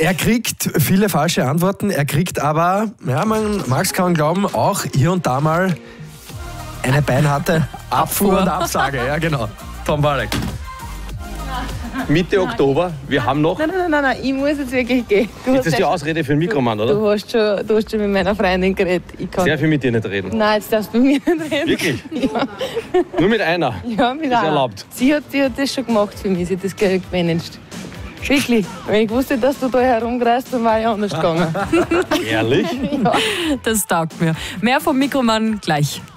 Er kriegt viele falsche Antworten, er kriegt aber, ja, man mag es kaum glauben, auch hier und da mal eine beinharte Abfuhr und Absage. Ja, genau. Tom Walek. Mitte Oktober, wir haben noch... Nein, ich muss jetzt wirklich gehen. Ist das die Ausrede für den Mikromann, oder? Du hast schon mit meiner Freundin geredet. Darf ich mit dir nicht reden? Nein, jetzt darfst du mit mir nicht reden. Wirklich? Ja. Nur mit einer? Ja, mit einer. Ist erlaubt. Sie hat das schon gemacht für mich, sie hat das gemanagt. Wirklich. Wenn ich wusste, dass du da herumkreist, dann war ich anders gegangen. Ehrlich? Ja. Das taugt mir. Mehr vom Mikromann gleich.